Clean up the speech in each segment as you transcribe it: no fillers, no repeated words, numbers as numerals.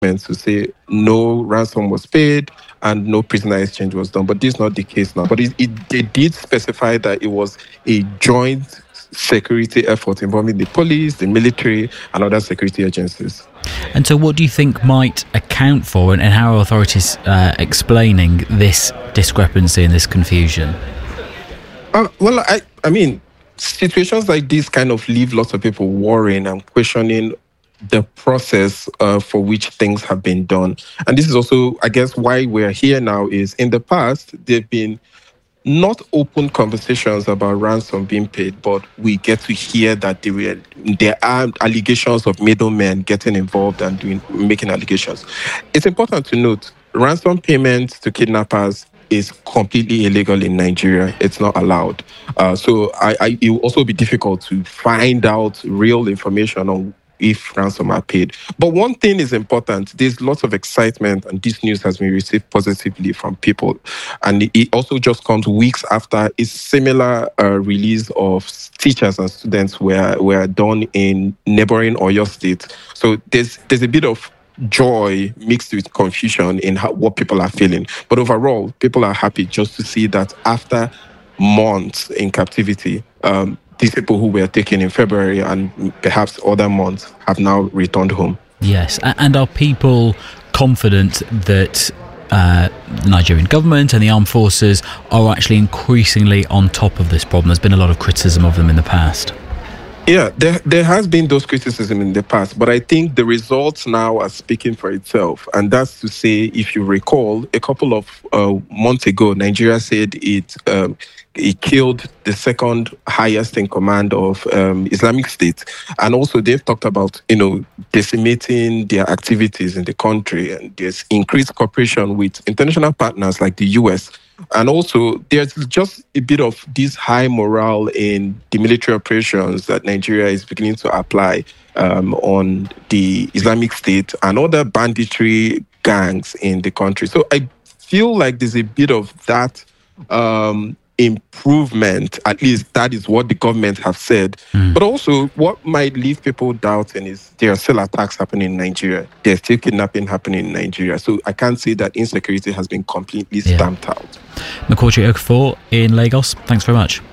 to say no ransom was paid and no prisoner exchange was done. But this is not the case now. But they did specify that it was a joint security effort involving the police, the military, and other security agencies. And so what do you think might account for, and how are authorities explaining this discrepancy and this confusion? Well, I mean, situations like this kind of leave lots of people worrying and questioning the process for which things have been done. And this is also, I guess, why we're here now is in the past, there've been not open conversations about ransom being paid, but we get to hear that there are allegations of middlemen getting involved and making allegations. It's important to note, ransom payment to kidnappers is completely illegal in Nigeria. It's not allowed. So it will also be difficult to find out real information on if ransom are paid. But one thing is important. There's lots of excitement, and this news has been received positively from people. And it also just comes weeks after a similar release of teachers and students were done in neighboring Oyo State. So there's a bit of joy mixed with confusion in what people are feeling. But overall, people are happy just to see that after months in captivity, these people who were taken in February and perhaps other months have now returned home. Yes, and are people confident that the Nigerian government and the armed forces are actually increasingly on top of this problem? There's been a lot of criticism of them in the past. Yeah, there has been those criticism in the past, but I think the results now are speaking for itself. And that's to say, if you recall, a couple of months ago, Nigeria said it killed the second highest in command of Islamic State. And also they've talked about, decimating their activities in the country. And there's increased cooperation with international partners like the US. And also, there's just a bit of this high morale in the military operations that Nigeria is beginning to apply on the Islamic State and other banditry gangs in the country. So I feel like there's a bit of that improvement. At least that is what the government have said. But also, what might leave people doubting is there are still attacks happening in Nigeria. There's still kidnapping happening in Nigeria. So I can't say that insecurity has been completely stamped out. McCourtry Okafor in Lagos, thanks very much.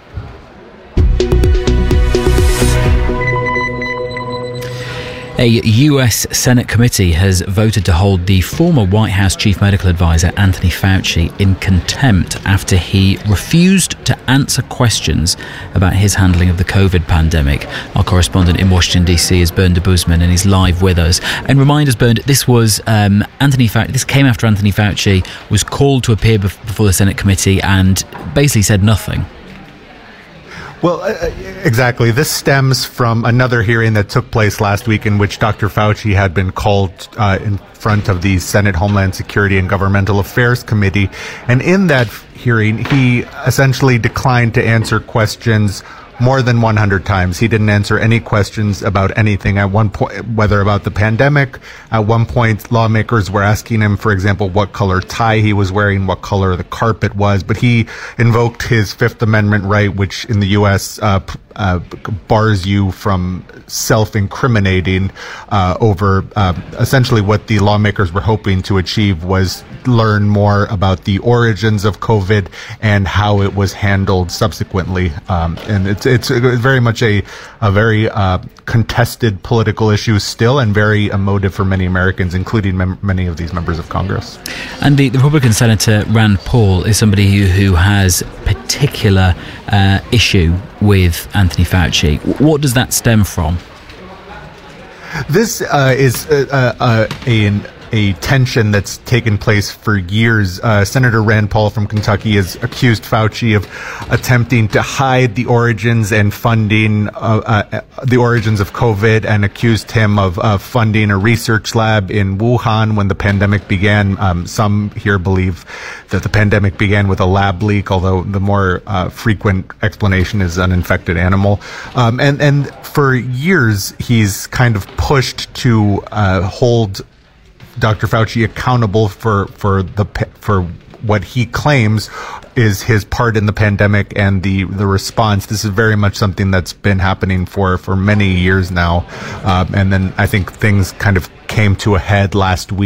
A US Senate committee has voted to hold the former White House Chief Medical Advisor Anthony Fauci in contempt after he refused to answer questions about his handling of the COVID pandemic. Our correspondent in Washington, D.C. is Bernd Debusman, and he's live with us. And remind us, Bernd, this was Anthony Fauci. This came after Anthony Fauci was called to appear before the Senate committee and basically said nothing. Well, exactly. This stems from another hearing that took place last week in which Dr. Fauci had been called in front of the Senate Homeland Security and Governmental Affairs Committee. And in that hearing, he essentially declined to answer questions more than 100 times. He didn't answer any questions about anything at one point, whether about the pandemic. At one point, lawmakers were asking him, for example, what color tie he was wearing, what color the carpet was. But he invoked his Fifth Amendment right, which in the U.S. Bars you from self-incriminating over essentially what the lawmakers were hoping to achieve was learn more about the origins of COVID and how it was handled subsequently. And it's very much a very contested political issue still, and very emotive for many Americans, including many of these members of Congress. And the Republican Senator Rand Paul is somebody who has particular issue with Anthony Fauci. What does that stem from? This is a tension that's taken place for years. Senator Rand Paul from Kentucky has accused Fauci of attempting to hide the origins and funding the origins of COVID, and accused him of funding a research lab in Wuhan when the pandemic began. Some here believe that the pandemic began with a lab leak, although the more frequent explanation is an infected animal. And for years, he's kind of pushed to hold Dr. Fauci accountable for what he claims is his part in the pandemic and the response. This is very much something that's been happening for many years now. And then I think things kind of came to a head last week.